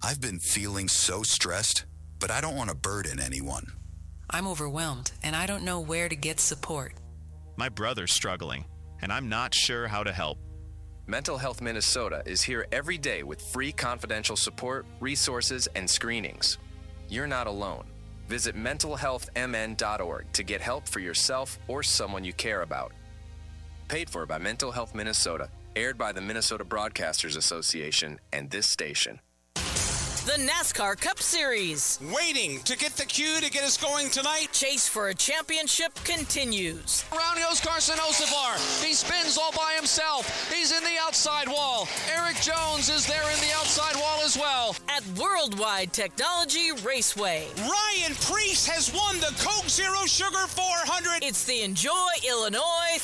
I've been feeling so stressed, but I don't want to burden anyone. I'm overwhelmed, and I don't know where to get support. My brother's struggling, and I'm not sure how to help. Mental Health Minnesota is here every day with free confidential support, resources, and screenings. You're not alone. Visit mentalhealthmn.org to get help for yourself or someone you care about. Paid for by Mental Health Minnesota, aired by the Minnesota Broadcasters Association and this station. The NASCAR Cup Series. Waiting to get the cue to get us going tonight. Chase for a championship continues. Around goes Carson Hocevar. He spins all by himself. He's in the outside wall. Eric Jones is there in the outside wall as well. At Worldwide Technology Raceway. Ryan Preece has won the Coke Zero Sugar 400. It's the Enjoy Illinois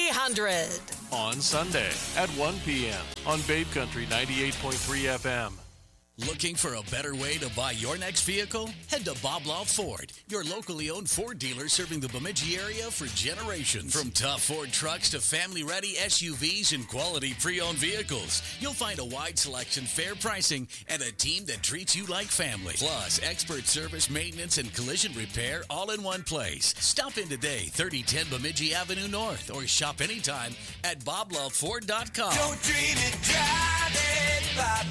300. On Sunday at 1 p.m. on Babe Country 98.3 FM. Looking for a better way to buy your next vehicle? Head to Bob Law Ford, your locally owned Ford dealer serving the Bemidji area for generations. From tough Ford trucks to family-ready SUVs and quality pre-owned vehicles, you'll find a wide selection, fair pricing, and a team that treats you like family. Plus, expert service, maintenance, and collision repair all in one place. Stop in today, 3010 Bemidji Avenue North, or shop anytime at BobLawFord.com. Don't dream it, drive it, Bob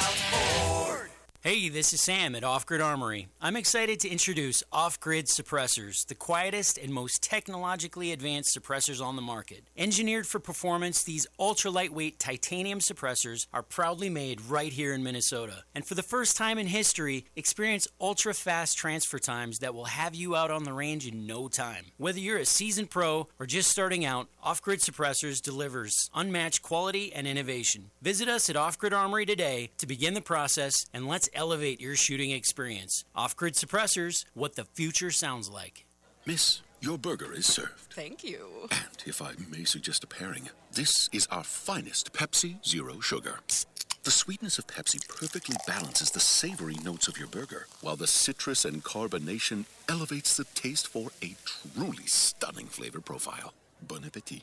Law Ford. Hey, this is Sam at Off Grid Armory. I'm excited to introduce Off Grid Suppressors, the quietest and most technologically advanced suppressors on the market. Engineered for performance, these ultra-lightweight titanium suppressors are proudly made right here in Minnesota. And for the first time in history, experience ultra-fast transfer times that will have you out on the range in no time. Whether you're a seasoned pro or just starting out, Off Grid Suppressors delivers unmatched quality and innovation. Visit us at Off Grid Armory today to begin the process, and let's elevate your shooting experience. Off-Grid Suppressors, what the future sounds like. Miss, your burger is served. Thank you. And if I may suggest a pairing, this is our finest Pepsi Zero Sugar. The sweetness of Pepsi perfectly balances the savory notes of your burger, while the citrus and carbonation elevates the taste for a truly stunning flavor profile. Bon appetit.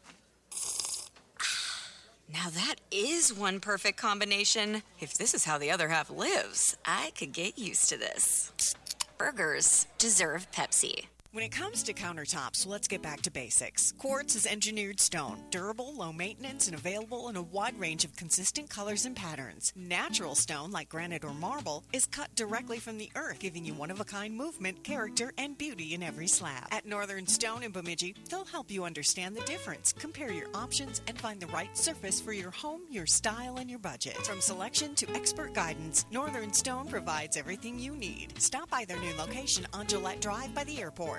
Now that is one perfect combination. If this is how the other half lives, I could get used to this. Burgers deserve Pepsi. When it comes to countertops, let's get back to basics. Quartz is engineered stone, durable, low maintenance, and available in a wide range of consistent colors and patterns. Natural stone, like granite or marble, is cut directly from the earth, giving you one-of-a-kind movement, character, and beauty in every slab. At Northern Stone in Bemidji, they'll help you understand the difference, compare your options, and find the right surface for your home, your style, and your budget. From selection to expert guidance, Northern Stone provides everything you need. Stop by their new location on Gillette Drive by the airport.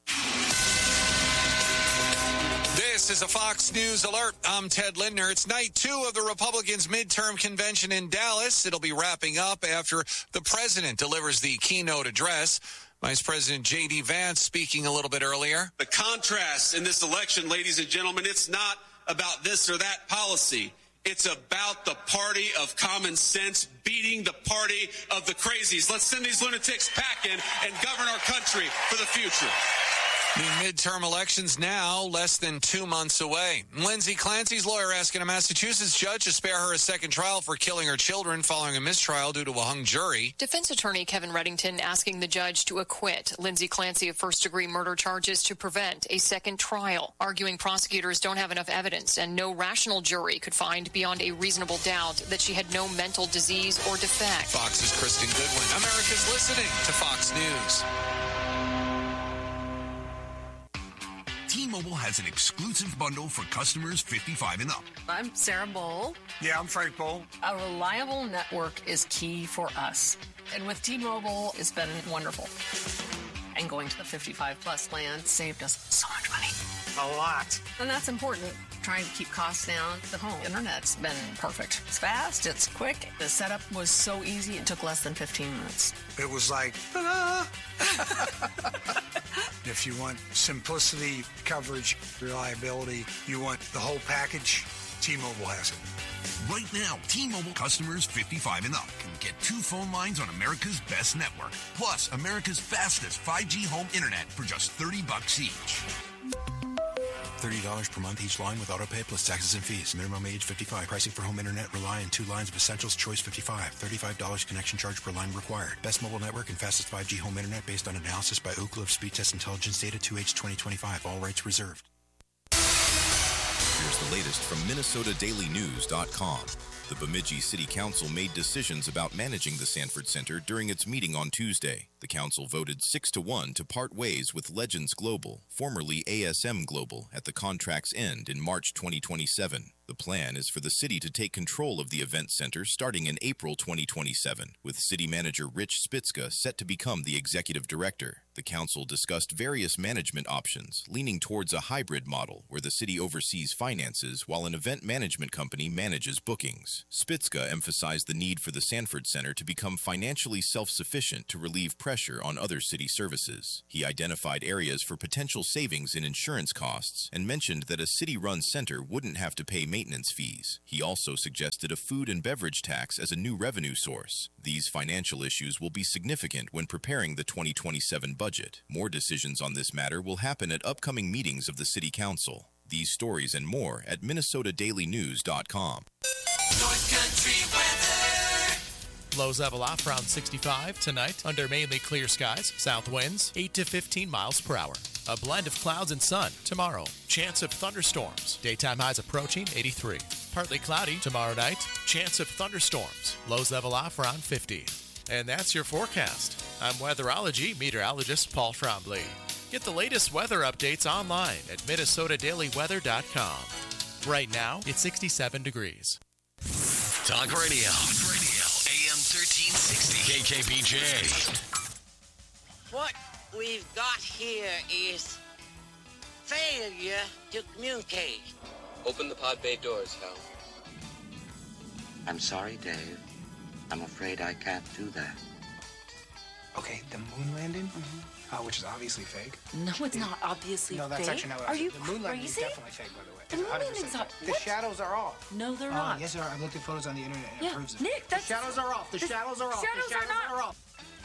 This is a Fox News Alert. I'm Ted Lindner. It's night 2 of the Republicans' midterm convention in Dallas. It'll be wrapping up after the president delivers the keynote address. Vice President J.D. Vance speaking a little bit earlier. The contrast in this election, ladies and gentlemen, it's not about this or that policy. It's about the party of common sense beating the party of the crazies. Let's send these lunatics packing and govern our country for the future. The midterm elections now less than 2 months away. Lindsay Clancy's lawyer asking a Massachusetts judge to spare her a second trial for killing her children following a mistrial due to a hung jury. Defense attorney Kevin Reddington asking the judge to acquit Lindsay Clancy of first-degree murder charges to prevent a second trial, arguing prosecutors don't have enough evidence and no rational jury could find beyond a reasonable doubt that she had no mental disease or defect. Fox's Kristen Goodwin. America's listening to Fox News. T-Mobile has an exclusive bundle for customers 55 and up. I'm Sarah Bowl. Yeah, I'm Frank Bowl. A reliable network is key for us. And with T-Mobile, it's been wonderful. And going to the 55-plus plan saved us so much money. A lot. And that's important. Trying to keep costs down. The home internet's been perfect. It's fast, it's quick. The setup was so easy, it took less than 15 minutes. It was like, ta-da! If you want simplicity, coverage, reliability, you want the whole package, T-Mobile has it. Right now, T-Mobile customers 55 and up can get 2 phone lines on America's best network, plus America's fastest 5G home internet for just $30 each. $30 per month each line with autopay plus taxes and fees. Minimum age 55. Pricing for home internet rely on 2 lines of Essentials Choice 55. $35 connection charge per line required. Best mobile network and fastest 5G home internet based on analysis by Ookla of Speed Test Intelligence Data 2H 2025. All rights reserved. Here's the latest from MinnesotaDailyNews.com. The Bemidji City Council made decisions about managing the Sanford Center during its meeting on Tuesday. The council voted 6-1 to part ways with Legends Global, formerly ASM Global, at the contract's end in March 2027. The plan is for the city to take control of the event center starting in April 2027, with city manager Rich Spitzka set to become the executive director. The council discussed various management options, leaning towards a hybrid model where the city oversees finances while an event management company manages bookings. Spitzka emphasized the need for the Sanford Center to become financially self-sufficient to relieve pressure on other city services. He identified areas for potential savings in insurance costs and mentioned that a city-run center wouldn't have to pay maintenance fees. He also suggested a food and beverage tax as a new revenue source. These financial issues will be significant when preparing the 2027 budget. More decisions on this matter will happen at upcoming meetings of the City Council. These stories and more at MinnesotaDailyNews.com. North Country weather. Lows level off around 65 tonight under mainly clear skies. South winds 8 to 15 miles per hour. A blend of clouds and sun tomorrow. Chance of thunderstorms. Daytime highs approaching 83. Partly cloudy tomorrow night. Chance of thunderstorms. Lows level off around 50. And that's your forecast. I'm weatherology meteorologist Paul Trombley. Get the latest weather updates online at MinnesotaDailyWeather.com. Right now, it's 67 degrees. Talk Radio. AM 1360. KKBJ. What we've got here is failure to communicate. Open the pod bay doors, Hal. I'm sorry, Dave. I'm afraid I can't do that. Okay, the moon landing, which is obviously fake. No, it's not obviously fake. No, that's actually not what Are you the moon landing is crazy? definitely fake, by the way. The moon landing's not. The shadows are off. No, they're not. Yes, they are. I've looked at photos on the internet and it Yeah, proves it. Nick, that's... The shadows are off. The shadows are off. Shadows The shadows are not. off.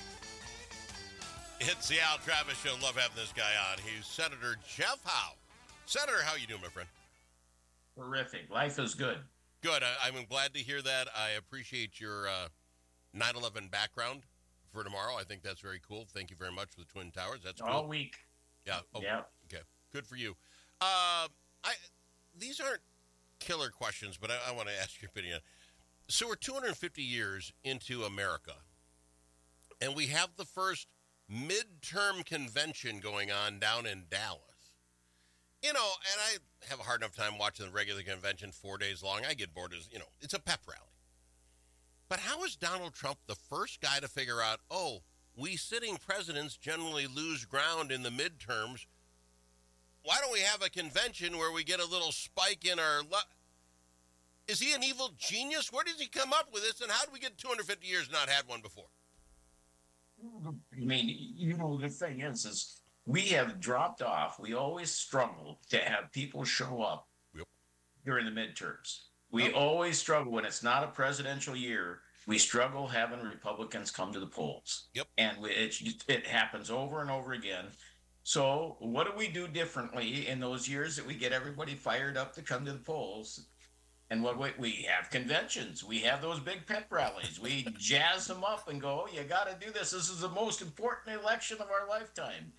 It's the Al Travis Show. Love having this guy on. He's Senator Jeff Howe. Senator, how you doing, my friend? Terrific. Life is good. Good. I'm glad to hear that. I appreciate your 9/11 background for tomorrow. I think that's very cool. Thank you very much for the Twin Towers. That's cool. All week. Yeah. Oh, yeah. Okay. Good for you. These aren't killer questions, but I want to ask your opinion. So we're 250 years into America, and we have the first midterm convention going on down in Dallas. You know, and I have a hard enough time watching the regular convention 4 days long. I get bored as, it's a pep rally. But how is Donald Trump the first guy to figure out, we sitting presidents generally lose ground in the midterms. Why don't we have a convention where we get a little spike in our... Is he an evil genius? Where does he come up with this? And how do we get 250 years not had one before? I mean, the thing is we have dropped off. We always struggle to have people show up during the midterms. We always struggle when it's not a presidential year. We struggle having Republicans come to the polls. Yep. And it happens over and over again. So what do we do differently in those years that we get everybody fired up to come to the polls? And we have conventions. We have those big pep rallies. We jazz them up and go, you got to do this. This is the most important election of our lifetime.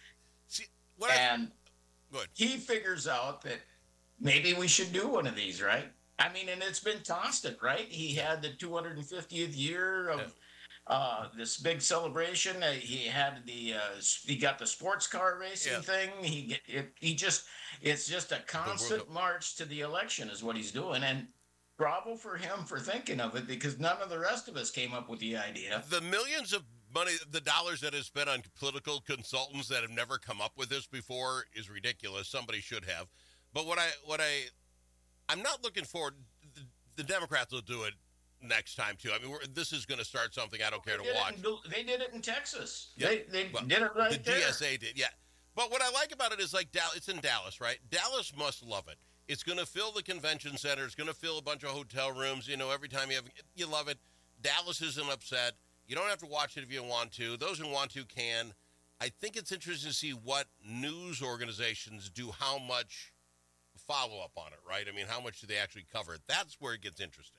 He figures out that maybe we should do one of these, right? I mean, and it's been constant, right? He had the 250th year of this big celebration. He had he got the sports car racing thing. It's just a constant march to the election is what he's doing. And bravo for him for thinking of it, because none of the rest of us came up with the idea. The millions of money, the dollars that is spent on political consultants that have never come up with this before is ridiculous. Somebody should have. But I'm not looking forward. The Democrats will do it next time too. I mean, this is going to start something I don't care to watch. They did it in Texas. Yeah. They did it right there. The DSA did, yeah. But what I like about it is it's in Dallas, right? Dallas must love it. It's going to fill the convention center. It's going to fill a bunch of hotel rooms. Every time you love it. Dallas isn't upset. You don't have to watch it if you want to. Those who want to can. I think it's interesting to see what news organizations do how much follow-up on it, right? I mean, how much do they actually cover it? That's where it gets interesting.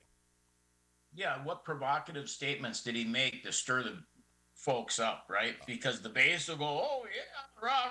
Yeah, what provocative statements did he make to stir the folks up, right? Because the base will go, "Oh yeah, rah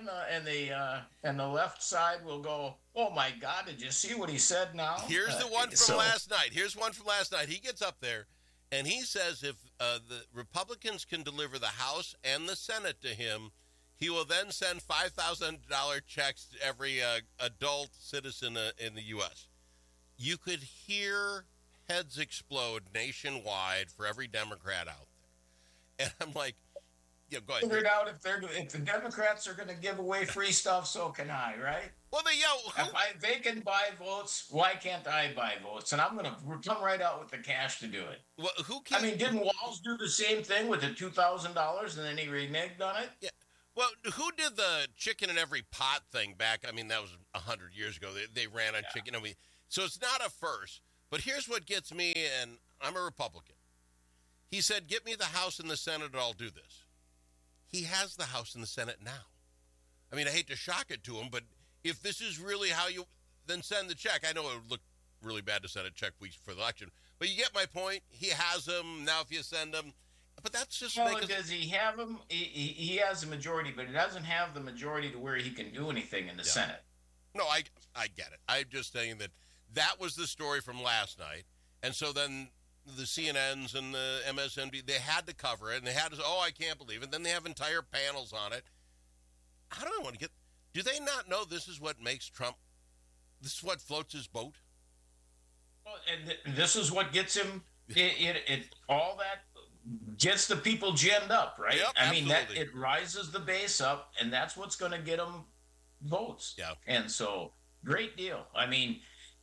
rah," and the left side will go, "Oh my God, did you see what he said now?" Here's the one from last night. Here's one from last night. He gets up there, and he says if the Republicans can deliver the House and the Senate to him, he will then send $5,000 checks to every adult citizen in the U.S. You could hear heads explode nationwide for every Democrat out there. And I'm like, yeah, go ahead. Figured out if the Democrats are going to give away free stuff, so can I, right? Well, if they can buy votes, why can't I buy votes? And I'm going to come right out with the cash to do it. Well, who can? I mean, didn't Walz do the same thing with the $2,000 and then he reneged on it? Yeah. Well, who did the chicken in every pot thing back? I mean, that was 100 years ago. They ran on chicken. I mean, so it's not a first. But here's what gets me, and I'm a Republican. He said, "Get me the House and the Senate, and I'll do this." He has the House and the Senate now. I mean, I hate to shock it to him, but if this is really how you, then send the check. I know it would look really bad to send a check weeks for the election, but you get my point. He has them now. If you send them, but that's just does he have them? He has the majority, but he doesn't have the majority to where he can do anything in the Senate. No, I get it. I'm just saying that was the story from last night, and so then the CNNs and the MSNBC, they had to cover it, and they had to say, "Oh, I can't believe it." Then they have entire panels on it. How do I want to get? Do they not know this is what makes Trump? This is what floats his boat. Well, and this is what gets him. It all that gets the people ginned up, right? Yep, I mean, it rises the base up, and that's what's going to get them votes. Yeah. And so, great deal. I mean,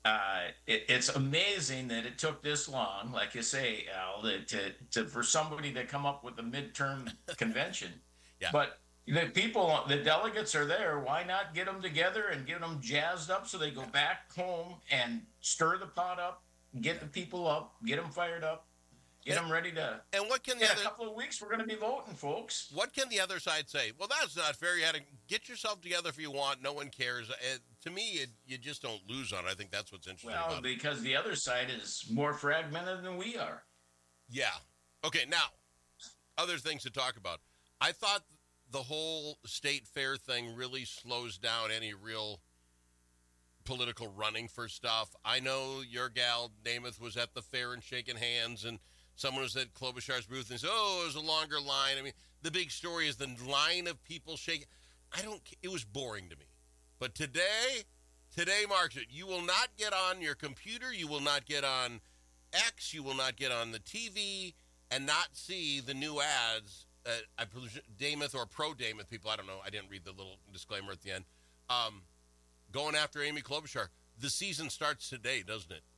it's amazing that it took this long, like you say, Al, for somebody to come up with a midterm convention. Yeah. But the delegates are there. Why not get them together and get them jazzed up so they go back home and stir the pot up, get the people up, get them fired up, get them ready to. And what can in a couple of weeks we're going to be voting, folks. What can the other side say? Well, that's not fair. You had to get yourself together if you want. No one cares. To me, you just don't lose on it. I think that's what's interesting. Well, about because the other side is more fragmented than we are. Yeah. Okay. Now, other things to talk about. I thought the whole state fair thing really slows down any real political running for stuff. I know your gal Namath was at the fair and shaking hands, and someone was at Klobuchar's booth and said, "Oh, it was a longer line." I mean, the big story is the line of people shaking. It was boring to me. But today marks it. You will not get on your computer. You will not get on X. You will not get on the TV and not see the new ads. I presume Namath or pro-Namath people, I don't know. I didn't read the little disclaimer at the end. Going after Amy Klobuchar. The season starts today, doesn't it?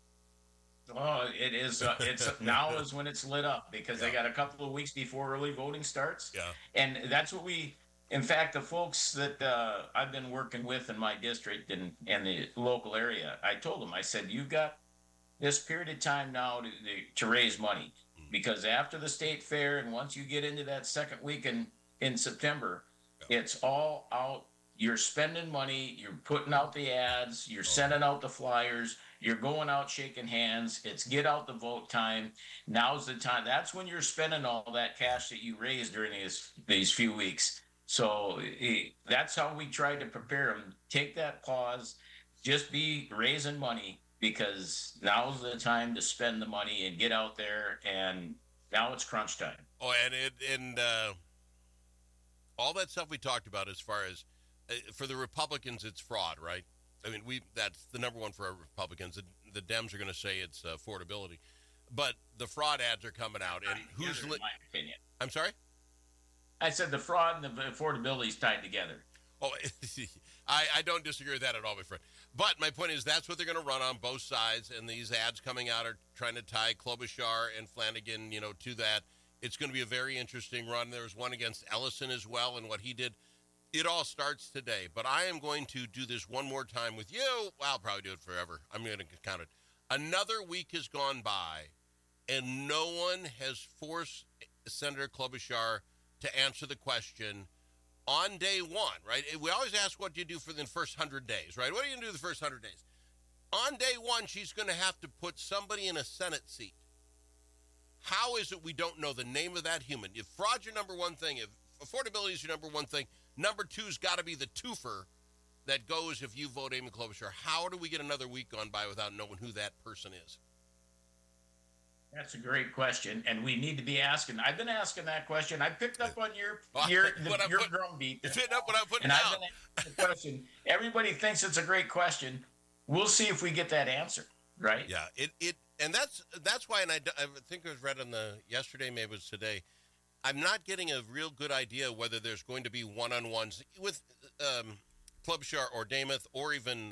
Oh, it is. It's now is when it's lit up because they got a couple of weeks before early voting starts. Yeah. And that's what in fact, the folks that I've been working with in my district and the local area, I told them, I said, you've got this period of time now to raise money because after the state fair and once you get into that second week in September, it's all out. You're spending money. You're putting out the ads. You're sending out the flyers. You're going out shaking hands. It's get out the vote time. Now's the time. That's when you're spending all that cash that you raised during these few weeks. So that's how we tried to prepare them. Take that pause. Just be raising money because now's the time to spend the money and get out there. And now it's crunch time. Oh, and all that stuff we talked about as far as for the Republicans, it's fraud, right? I mean, that's the number one for our Republicans. The Dems are going to say it's affordability. But the fraud ads are coming out. And who's in my opinion. I'm sorry? I said the fraud and the affordability is tied together. Oh, I don't disagree with that at all, my friend. But my point is that's what they're going to run on both sides. And these ads coming out are trying to tie Klobuchar and Flanagan, to that. It's going to be a very interesting run. There was one against Ellison as well and what he did. It all starts today, but I am going to do this one more time with you. Well, I'll probably do it forever. I'm going to count it. Another week has gone by, and no one has forced Senator Klobuchar to answer the question on day one, right? We always ask what do you do for the first 100 days, right? What are you going to do the first 100 days? On day one, she's going to have to put somebody in a Senate seat. How is it we don't know the name of that human? If fraud's your number one thing, if affordability is your number one thing, number two's got to be the twofer that goes if you vote Amy Klobuchar. How do we get another week gone by without knowing who that person is? That's a great question, and we need to be asking. I've been asking that question. I picked up on your drumbeat. It's hitting up what I'm putting and down. I've been asking the question. Everybody thinks it's a great question. We'll see if we get that answer, right? Yeah, and that's why, and I think it was read on yesterday, maybe it was today. I'm not getting a real good idea whether there's going to be one-on-ones with Klobuchar or Namath or even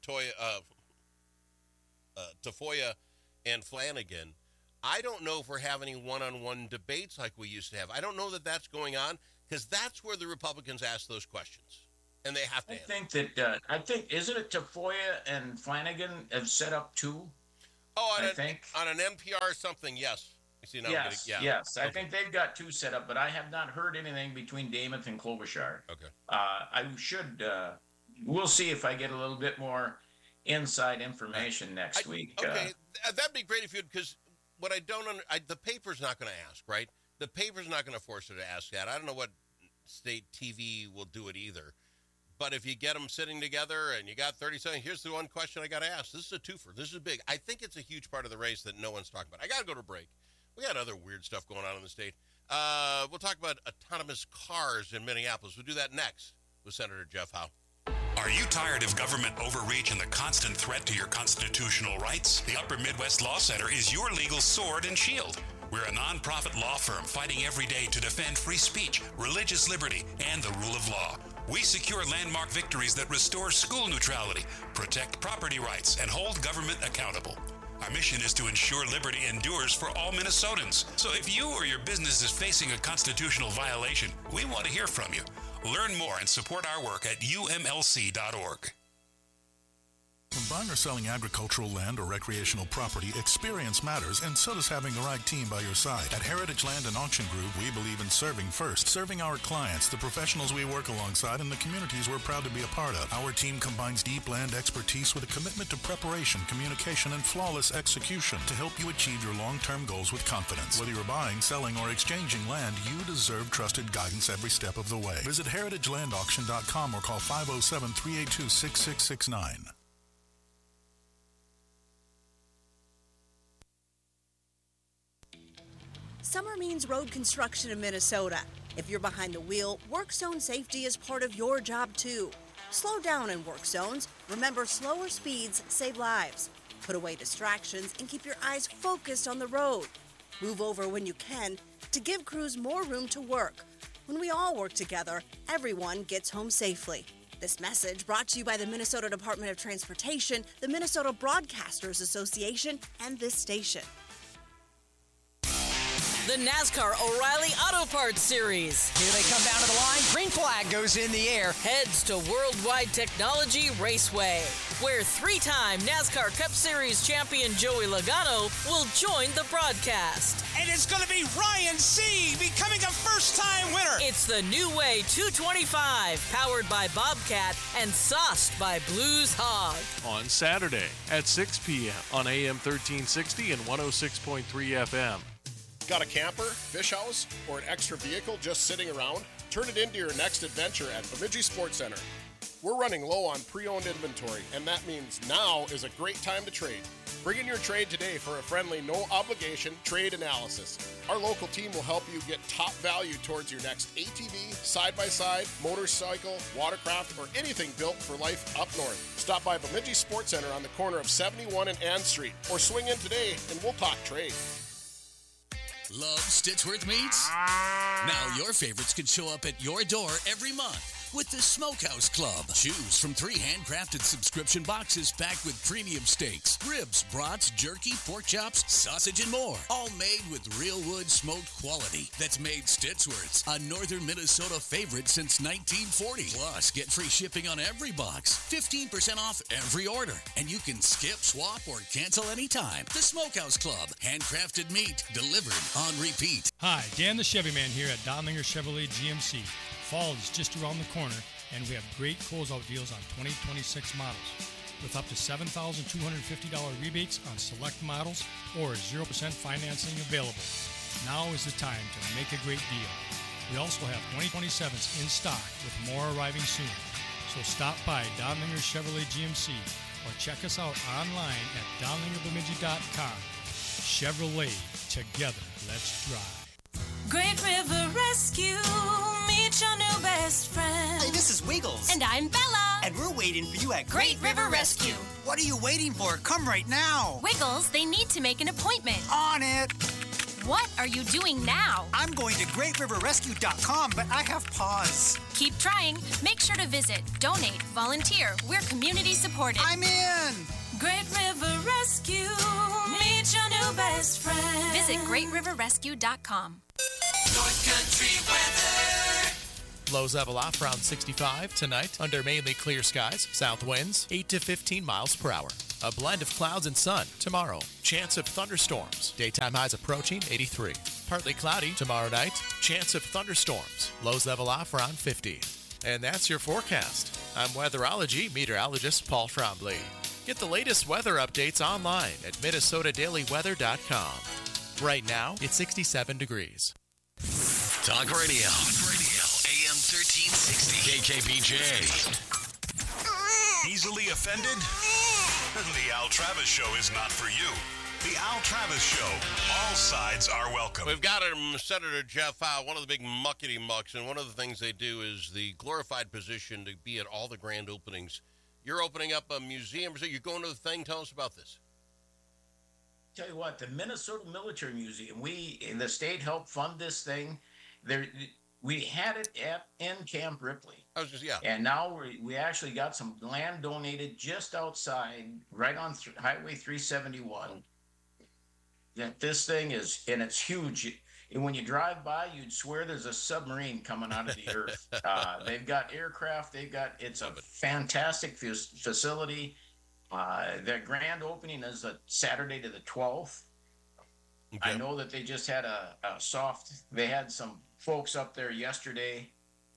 Tafoya and Flanagan. I don't know if we're having any one-on-one debates like we used to have. I don't know that that's going on because that's where the Republicans ask those questions, and they have to answer. I think isn't it Tafoya and Flanagan have set up two? Oh, on an NPR or something, yes. See, now yes. I think they've got two set up, but I have not heard anything between Namath and Klobuchar. Okay. We'll see if I get a little bit more inside information next week. Okay, that'd be great if you'd, because what I don't the paper's not going to ask, right? The paper's not going to force her to ask that. I don't know what state TV will do it either. But if you get them sitting together and you got 30 seconds, here's the one question I got to ask. This is a twofer. This is big. I think it's a huge part of the race that no one's talking about. I got to go to break. We got other weird stuff going on in the state. We'll talk about autonomous cars in Minneapolis. We'll do that next with Senator Jeff Howe. Are you tired of government overreach and the constant threat to your constitutional rights? The Upper Midwest Law Center is your legal sword and shield. We're a nonprofit law firm fighting every day to defend free speech, religious liberty, and the rule of law. We secure landmark victories that restore school neutrality, protect property rights, and hold government accountable. Our mission is to ensure liberty endures for all Minnesotans. So if you or your business is facing a constitutional violation, we want to hear from you. Learn more and support our work at umlc.org. When buying or selling agricultural land or recreational property, experience matters, and so does having the right team by your side. At Heritage Land and Auction Group, we believe in serving first, serving our clients, the professionals we work alongside, and the communities we're proud to be a part of. Our team combines deep land expertise with a commitment to preparation, communication, and flawless execution to help you achieve your long-term goals with confidence. Whether you're buying, selling, or exchanging land, you deserve trusted guidance every step of the way. Visit heritagelandauction.com or call 507-382-6669. Summer means road construction in Minnesota. If you're behind the wheel, work zone safety is part of your job too. Slow down in work zones. Remember, slower speeds save lives. Put away distractions and keep your eyes focused on the road. Move over when you can to give crews more room to work. When we all work together, everyone gets home safely. This message brought to you by the Minnesota Department of Transportation, the Minnesota Broadcasters Association, and this station. The NASCAR O'Reilly Auto Parts Series. Here they come down to the line. Green flag goes in the air. Heads to Worldwide Technology Raceway, where three-time NASCAR Cup Series champion Joey Logano will join the broadcast. And it's going to be Ryan Sieg becoming a first-time winner. It's the New Way 225, powered by Bobcat and sauced by Blues Hog. On Saturday at 6 p.m. on AM 1360 and 106.3 FM. Got a camper, fish house, or an extra vehicle just sitting around? Turn it into your next adventure at Bemidji Sports Center. We're running low on pre-owned inventory, and that means now is a great time to trade. Bring in your trade today for a friendly, no-obligation trade analysis. Our local team will help you get top value towards your next ATV, side-by-side, motorcycle, watercraft, or anything built for life up north. Stop by Bemidji Sports Center on the corner of 71 and Ann Street, or swing in today and we'll talk trade. Love Stitchworth Meats? Now your favorites can show up at your door every month with the Smokehouse Club. Choose from 3 handcrafted subscription boxes packed with premium steaks, ribs, brats, jerky, pork chops, sausage, and more. All made with real wood smoked quality that's made Stitchworth's a northern Minnesota favorite since 1940. Plus, get free shipping on every box, 15% off every order, and you can skip, swap, or cancel anytime. The Smokehouse Club. Handcrafted meat delivered on repeat. Hi, Dan the Chevy Man here at Donlinger Chevrolet GMC. Fall is just around the corner, and we have great closeout deals on 2026 models, with up to $7,250 rebates on select models or 0% financing available. Now is the time to make a great deal. We also have 2027s in stock with more arriving soon. So stop by Donlinger Chevrolet GMC or check us out online at donlingerbemidji.com. Chevrolet, together, let's drive. Great River Rescue, meet your new best friend. Hey, this is Wiggles. And I'm Bella. And we're waiting for you at Great River Rescue. What are you waiting for? Come right now. Wiggles, they need to make an appointment. On it. What are you doing now? I'm going to greatriverrescue.com, but I have pause. Keep trying. Make sure to visit, donate, volunteer. We're community supported. I'm in. Great River Rescue, meet your new best friend. Visit greatriverrescue.com. North Country weather. Lows level off around 65 tonight under mainly clear skies. South winds 8 to 15 miles per hour. A blend of clouds and sun tomorrow. Chance of thunderstorms. Daytime highs approaching 83. Partly cloudy tomorrow night. Chance of thunderstorms. Lows level off around 50. And that's your forecast. I'm weatherology meteorologist Paul Trombley. Get the latest weather updates online at minnesotadailyweather.com. Right now, it's 67 degrees. Talk radio. AM 1360. KKBJ. Easily offended? The Al Travis Show is not for you. The Al Travis Show. All sides are welcome. We've got Senator Jeff Howe, one of the big muckety mucks, and one of the things they do is the glorified position to be at all the grand openings. You're opening up a museum, so you're going to the thing. Tell us about this. Tell you what, the Minnesota Military Museum, the state helped fund this thing. We had it in Camp Ripley. And now we actually got some land donated just outside, right on Highway 371. This thing is, and it's huge. And when you drive by, you'd swear there's a submarine coming out of the earth. They've got aircraft. It's a fantastic facility. Their grand opening is Saturday to the 12th. Okay. I know that they just had they had some folks up there yesterday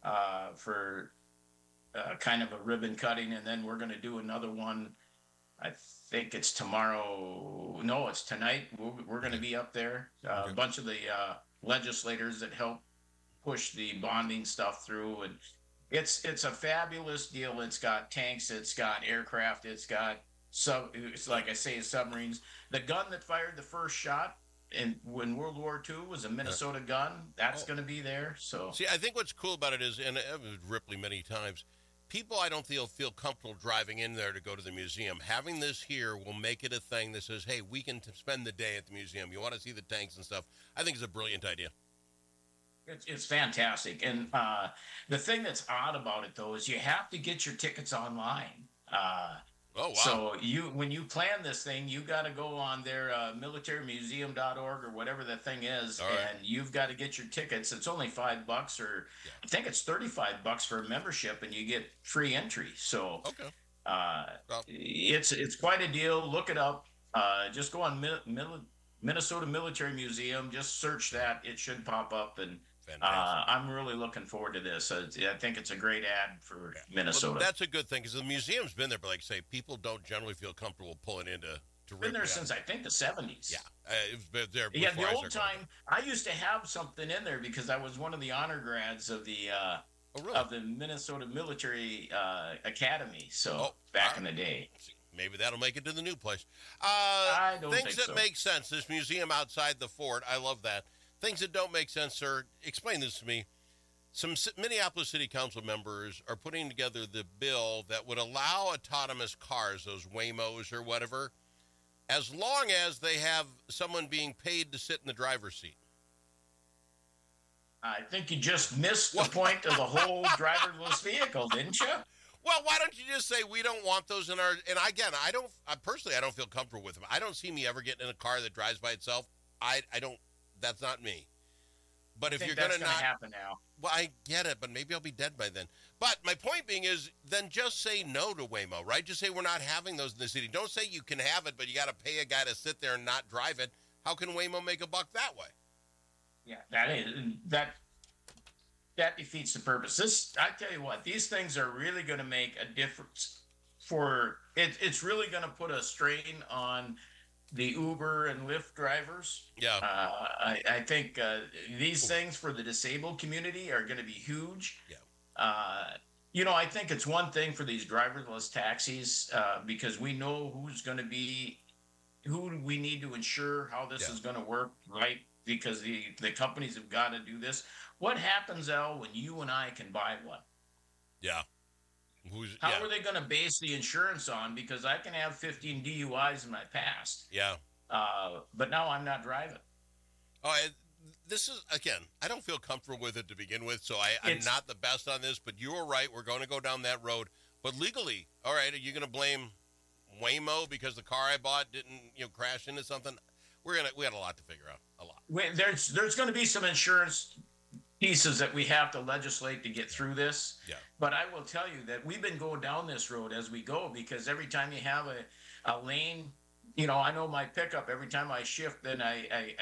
for kind of a ribbon cutting, and then we're going to do another one. I think it's tomorrow. No, it's tonight. We're going to be up there. A bunch of the legislators that help push the bonding stuff through, and it's a fabulous deal. It's got tanks, it's got aircraft, it's got it's like I say, submarines. The gun that fired the first shot when World War II was a Minnesota gun. That's going to be there. So see, I think what's cool about it is, and I've been Ripley many times. People, I don't feel comfortable driving in there to go to the museum. Having this here will make it a thing that says, hey, we can spend the day at the museum. You want to see the tanks and stuff. I think it's a brilliant idea. It's fantastic. And the thing that's odd about it, though, is you have to get your tickets online. Oh, wow. So when you plan this thing, you got to go on their militarymuseum.org or whatever the thing is, and you've got to get your tickets. It's only $5, or I think it's $35 for a membership, and you get free entry. So it's quite a deal. Look it up. Just go on Minnesota Military Museum. Just search that. It should pop up, and I'm really looking forward to this. I think it's a great ad for Minnesota. Well, that's a good thing, because the museum's been there, but like I say, people don't generally feel comfortable pulling into been there since I think the 70s. Yeah, it's been there. Yeah, the old time. I used to have something in there because I was one of the honor grads of the of the Minnesota Military Academy. So back in the day. Maybe that'll make it to the new place. I don't things think that make sense. This museum outside the fort, I love that. Things that don't make sense, sir. Explain this to me. Some Minneapolis City Council members are putting together the bill that would allow autonomous cars, those Waymos or whatever, as long as they have someone being paid to sit in the driver's seat. I think you just missed the point of the whole driverless vehicle, didn't you? Well, why don't you just say we don't want those in our? And again, I personally don't feel comfortable with them. I don't see me ever getting in a car that drives by itself. I don't. That's not me. But if you're going to not happen now. Well, I get it, but maybe I'll be dead by then. But my point being is, then just say no to Waymo, right? Just say we're not having those in the city. Don't say you can have it, but you got to pay a guy to sit there and not drive it. How can Waymo make a buck that way? Yeah, that defeats the purpose. I tell you what, these things are really going to make a difference for it. It's really going to put a strain on the Uber and Lyft drivers. Yeah. I think these things for the disabled community are going to be huge. Yeah. I think it's one thing for these driverless taxis because we know who we need to insure, how this is going to work, right? Because the companies have got to do this. What happens, Al, when you and I can buy one? Yeah. How are they going to base the insurance on? Because I can have 15 DUIs in my past. Yeah. But now I'm not driving. Oh, this is, again, I don't feel comfortable with it to begin with, so I'm not the best on this, but you're right. We're going to go down that road. But legally, all right, are you going to blame Waymo because the car I bought didn't, crash into something? We got a lot to figure out. A lot. There's going to be some insurance pieces that we have to legislate to get through this. Yeah. But I will tell you that we've been going down this road as we go, because every time you have a lane, I know my pickup, every time I shift, then I